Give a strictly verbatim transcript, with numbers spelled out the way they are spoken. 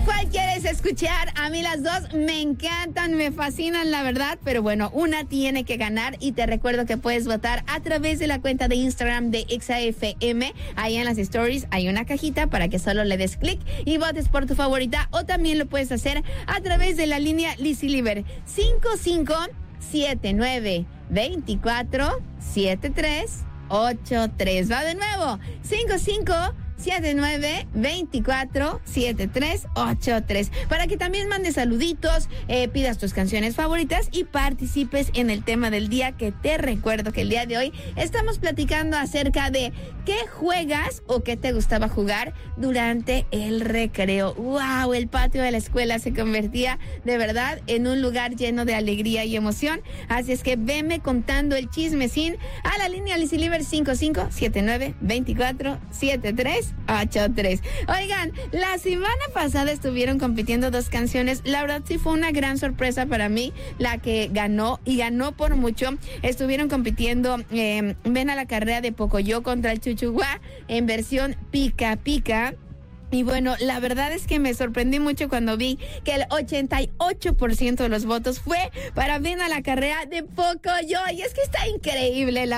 ¿Cuál quieres escuchar? A mí las dos me encantan, me fascinan, la verdad. Pero bueno, una tiene que ganar y te recuerdo que puedes votar a través de la cuenta de Instagram de Exa F M. Ahí en las stories hay una cajita para que solo le des clic y votes por tu favorita. O también lo puedes hacer a través de la línea Lizzy Liber cinco cinco siete nueve dos cuatro siete tres ocho tres. Va de nuevo, cinco cinco siete nueve dos cuatro siete tres ocho tres, para que también mandes saluditos, eh, pidas tus canciones favoritas y participes en el tema del día, que te recuerdo que el día de hoy estamos platicando acerca de qué juegas o qué te gustaba jugar durante el recreo. ¡Wow! El patio de la escuela se convertía de verdad en un lugar lleno de alegría y emoción. Así es que veme contando el chismecín a la línea Lizzy Liber cinco cinco siete nueve dos cuatro siete tres ocho tres. Oigan, la semana pasada estuvieron compitiendo dos canciones. La verdad sí fue una gran sorpresa para mí la que ganó, y ganó por mucho. Estuvieron compitiendo eh, Ven a la Carrera de Pocoyo contra el Chuchuá en versión pica pica. Y bueno, la verdad es que me sorprendí mucho cuando vi que el ochenta y ocho por ciento de los votos fue para Ven a la Carrera de Pocoyo. Y es que está increíble, la